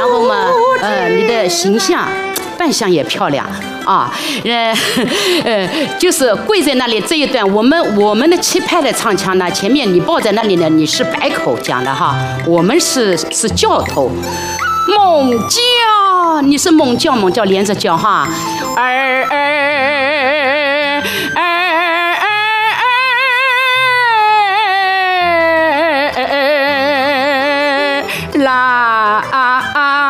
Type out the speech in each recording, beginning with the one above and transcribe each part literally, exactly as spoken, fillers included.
然后嘛，呃，你的形象。扮相也漂亮啊，呃呃，就是跪在那里这一段，我们我们的气派的唱腔呢，前面你抱在那里呢，你是白口讲的哈，我们是是叫头，猛叫，你是猛叫猛叫连着叫哈，儿儿儿儿啦啊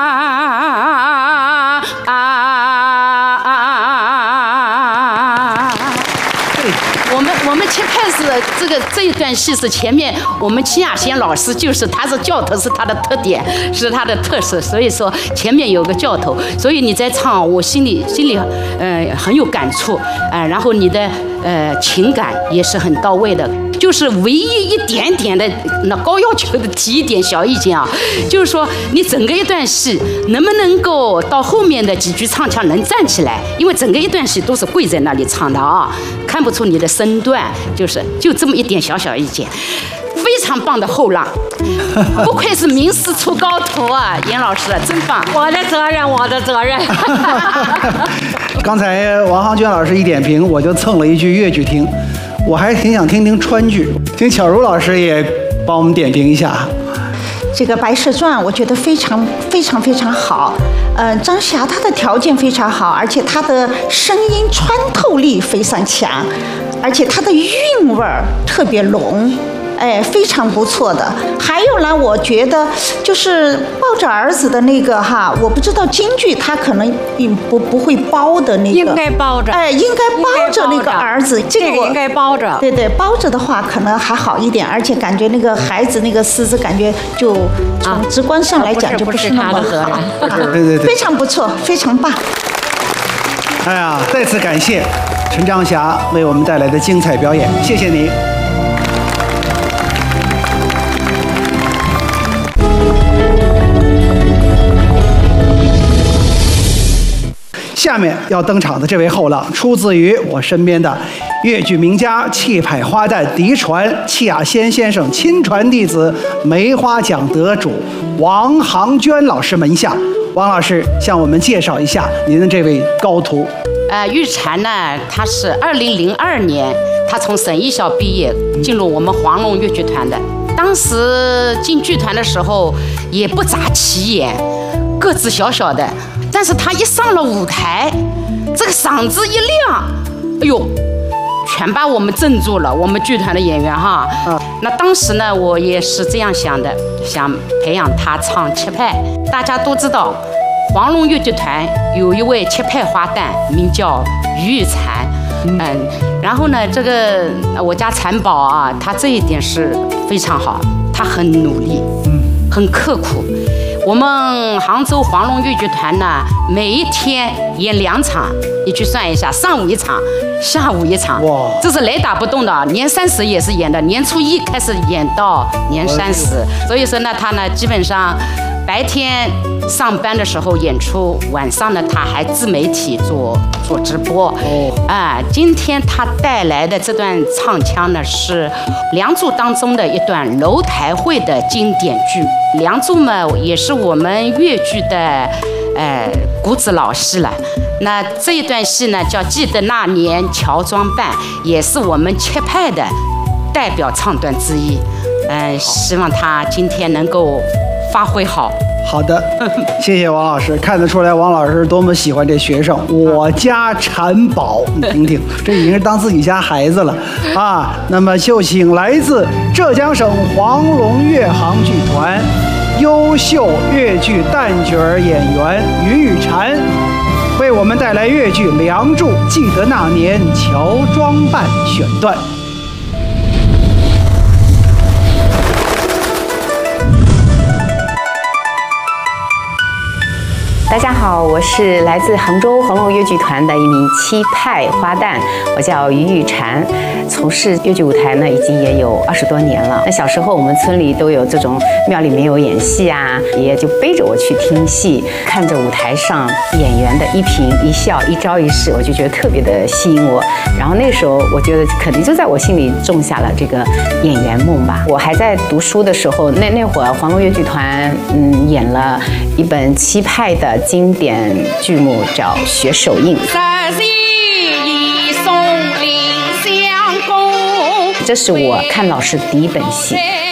这个这一段戏是前面我们齐亚贤老师就是他是教头是他的特点是他的特色，所以说前面有个教头，所以你在唱我心里心里呃很有感触啊、呃，然后你的呃情感也是很到位的。就是唯一一点点的那高要求的提一点小意见啊，就是说你整个一段戏能不能够到后面的几句唱腔能站起来，因为整个一段戏都是跪在那里唱的啊，看不出你的身段，就是就这么一点小小意见。非常棒的后浪，不愧是名师出高徒啊，严老师真棒！ 我的责任，我的责任。 刚才王航娟老师一点评，我就蹭了一句粤剧听，我还挺想听听川剧，请巧如老师也帮我们点评一下。 这个《白蛇传》我觉得非常非常非常好，呃，张霞她的条件非常好，而且她的声音穿透力非常强，而且她的韵味儿特别浓。哎，非常不错的。还有呢，我觉得就是抱着儿子的那个哈，我不知道京剧他可能并不不会包的那个， 应该包着， 哎，应该包着那个儿子， 这个我应该包着。 对对，包着的话可能还好一点，而且感觉那个孩子那个狮子感觉就从直观上来讲就不是那么好， 对对对， 非常不错，非常棒。 哎呀，再次感谢陈张霞为我们带来的精彩表演，谢谢你。下面要登场的这位后浪，出自于我身边的粤剧名家、气派花旦嫡传戚亚仙先生亲传弟子、梅花奖得主王航娟老师门下。王老师向我们介绍一下您的这位高徒。 呃，玉婵呢，她是二零零二年，她从省艺校毕业，进入我们黄龙粤剧团的。当时进剧团的时候也不咋起眼，个子小小的。但是他一上了舞台，这个嗓子一亮，哎呦，全把我们镇住了，我们剧团的演员哈。嗯。那当时呢，我也是这样想的，想培养他唱切派。大家都知道，黄龙粤剧团有一位切派花旦，名叫于玉婵。嗯。然后呢，这个我家婵宝啊，她这一点是非常好，她很努力，嗯，很刻苦。我们杭州黄龙粤剧团呢，每一天演两场，你去算一下，上午一场，下午一场，哇，这是雷打不动的。年三十也是演的，年初一开始演到年三十，所以说呢，他呢基本上白天上班的时候演出，晚上呢他还自媒体做做直播。哦，啊，今天他带来的这段唱腔呢是《梁祝》当中的一段楼台会的经典剧。《梁祝》嘛也是我们粤剧的呃骨子老戏了。那这一段戏呢叫《记得那年乔装扮》，也是我们切派的代表唱段之一。嗯、呃，希望他今天能够发挥好。 好的，谢谢王老师，看得出来王老师多么喜欢这学生。我家婵宝，你听听，这已经是当自己家孩子了啊。那么就请来自浙江省黄龙粤杭剧团优秀粤剧旦角演员于玉婵，为我们带来粤剧《梁祝》记得那年乔装扮选段。 大家好，我是来自杭州黄龙越剧团的一名七派花旦，我叫于玉婵，从事越剧舞台呢已经也有二十多年了。那小时候我们村里都有这种庙里面有演戏啊，爷爷就背着我去听戏，看着舞台上演员的一颦一笑、一招一式，我就觉得特别的吸引我。然后那时候我觉得肯定就在我心里种下了这个演员梦吧。我还在读书的时候，那那会儿黄龙越剧团嗯演了一本七派的经典剧目，叫《学手印》。这是我看老师的第一本戏。